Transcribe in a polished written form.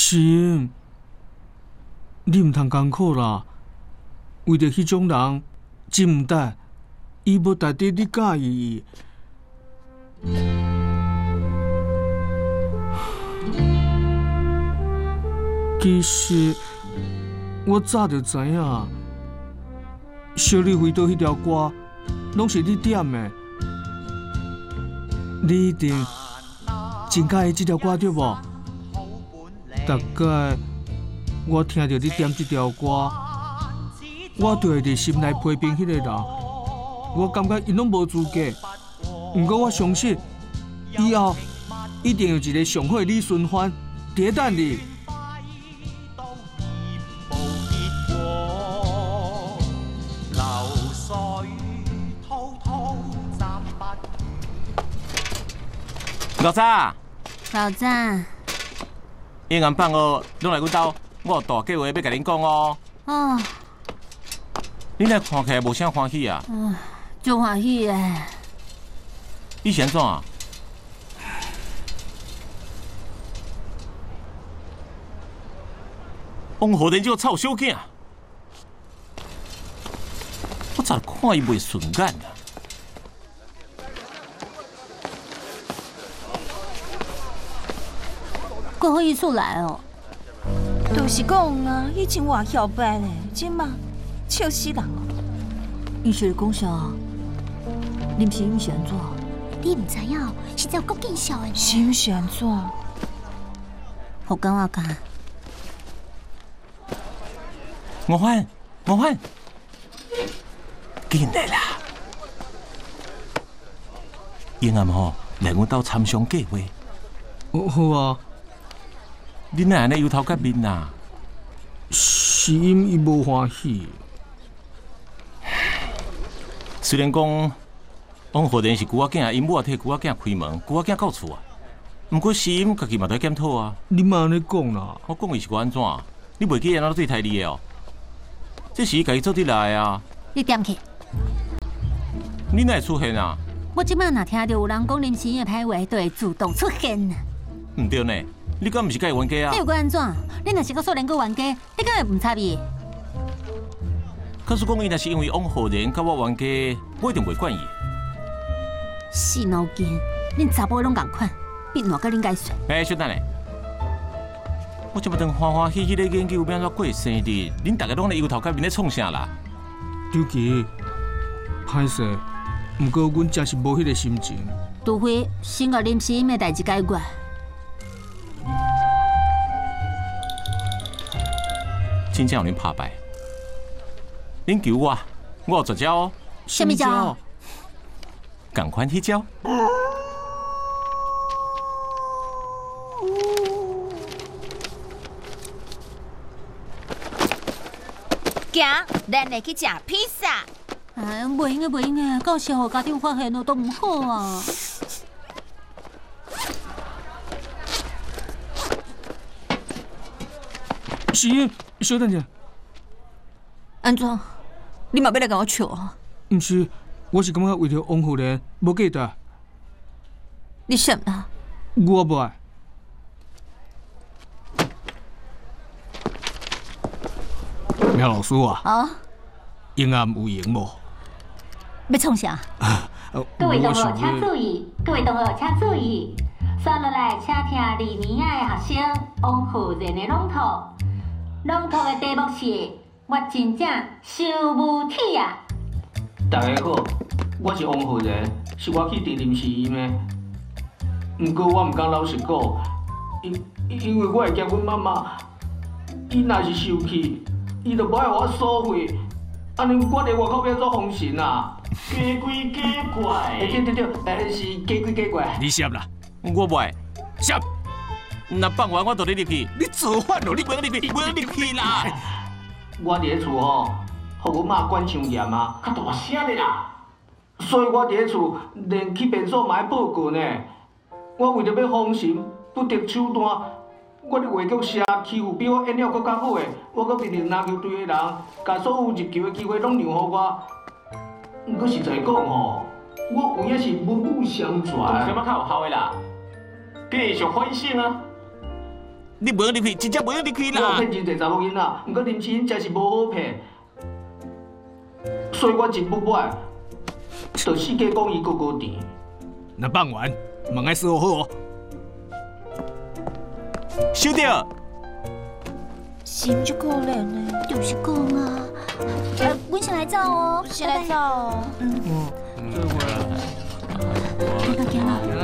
心，你唔通艰苦啦。为着迄种人，真唔得，伊要代替你介意。其实我早就知影，小李飞刀迄条歌，拢是你点的。你一定真介意这条歌对无？大概我听到你点这条歌，我就会伫心内批评迄个人。我感觉伊拢无资格。不过我相信，以后一定有一个上好的李顺欢伫等你。 老早， 老早， 英安放学拢来阮兜，我有大计划要甲恁讲哦。 哦， 恁来看起来无啥欢喜啊？ 真欢喜诶！ 你是安怎啊？王浩然这个臭小囝，我咋看伊袂顺眼啊？ 搁好意思来哦？ 就是讲啊，以前我也晓办诶，即马笑死人哦。 伊是讲啥？林是因是安怎？ 你唔知影，现在有够见笑诶。 是是安怎？ 好感我讲。 我欢，进来啦！英暗吼来阮兜参详计划。 好啊。 恁哪安尼油头壳面啊？ 是因伊无欢喜。 虽然讲王浩然是舅仔囝，因母也替舅仔囝开门，舅仔囝到厝啊。不过是因家己嘛在检讨啊。 你莫安尼讲啦。 我讲伊是安怎？你袂记安怎对待你的哦？这是伊家己做得来啊。 你点去？ 你哪会出现啊？ 我即摆若听到有人讲林心的歹话，就会自动出现。 唔对呢，你敢唔是甲伊冤家啊？ 你又安怎？你若是甲素莲哥冤家，你敢会唔插伊？ 可是讲伊若是因为王浩然甲我冤家，我一定袂管伊。 死脑筋！恁查甫拢共款，变换甲恁解说。 小等下，我这么当欢欢喜喜咧研究要安怎过生日，恁大家拢咧油头壳面咧创啥啦？ 丢奇，歹势，不过阮真是无迄个心情。 除非先甲林心的代志解决。 真正有恁拍败，恁求我，我有绝招哦。 什么招？ 赶快去招。 行，咱来去食披萨。 哎，袂用的，到时候家长发现了都唔好啊。 是，稍等者。 安怎？你嘛要来跟我笑啊？ 毋是，我是感觉为着王浩然无价值。 你什么？ 我不爱。苗老师啊。 啊？ 英暗有闲无？ 要创啥？ 各位同学请注意，各位同学请注意，接落来请听2年的学生王浩然的朗读。朗读的题目是“我真正受无体啊”。 大家好，我是王浩然，是我去伫临时医的。不过我唔敢老实讲，因为我会惊阮妈妈，伊若是受气，伊就无爱我所费。安尼我伫外口要做风神啊！假鬼假怪。对，是假鬼假怪。你摄啦？ 我不爱。 摄。 那放完我就你入去。你做反了，你不要入去，不要入去啦！ 我伫咧厝吼，互阮妈管伤严啊，较大声的啦。所以我伫咧厝连去便所嘛爱报告呢。我为着要防神，不得手段，我伫话剧社欺负比我演了搁较好的，我搁面对篮球队的人，甲所有入球的机会拢让互我。毋过实在讲吼，我有影是文武双全。 什么较有效的啦？继续反省啊！ 你袂用入去，真正袂用入去我啦。 骗真侪查某囡仔，毋过林志颖真是无好骗，所以我真不满，就四界讲伊哥哥甜。 那傍晚问爱伺候好哦。 小弟， 是毋就可怜呢？ 就是讲啊，阮先来走哦， 先来走哦。 行啦行啦。